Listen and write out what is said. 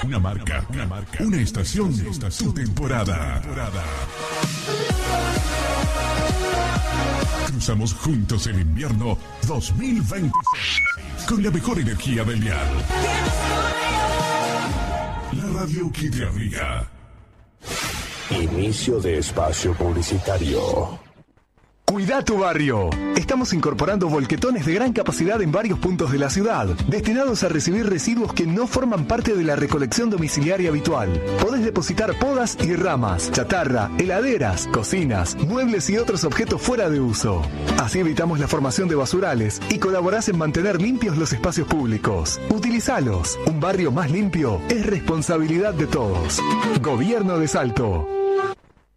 una estación, tu temporada. Cruzamos juntos el invierno 2026 con la mejor energía del dial. La radio que te abriga. Inicio de espacio publicitario. Cuida tu barrio. Estamos incorporando volquetones de gran capacidad en varios puntos de la ciudad, destinados a recibir residuos que no forman parte de la recolección domiciliaria habitual. Podés depositar podas y ramas, chatarra, heladeras, cocinas, muebles y otros objetos fuera de uso. Así evitamos la formación de basurales y colaborás en mantener limpios los espacios públicos. Utilizalos. Un barrio más limpio es responsabilidad de todos. Gobierno de Salto.